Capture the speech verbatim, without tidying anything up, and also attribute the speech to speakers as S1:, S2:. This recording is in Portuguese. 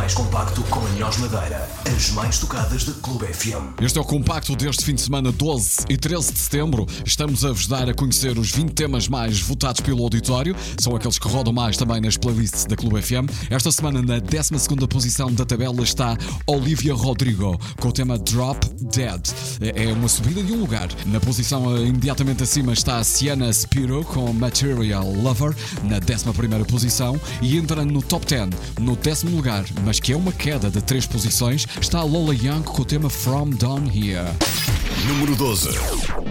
S1: mais compacto com a melhor madeira, as mais tocadas da Clube F M.
S2: Este é o compacto deste fim de semana, doze e treze de setembro. Estamos a vos dar a conhecer os vinte temas mais votados pelo auditório. São aqueles que rodam mais também nas playlists da Clube F M. Esta semana, na décima segunda posição da tabela, está Olivia Rodrigo, com o tema Drop Dead. É uma subida de um lugar. Na posição imediatamente acima está a Sienna Spiro, com Material Lover, na décima primeira posição. E entrando no top dez, no décimo lugar, mas que é uma queda de três posições, está a Lola Young com o tema From Down Here.
S1: Número doze.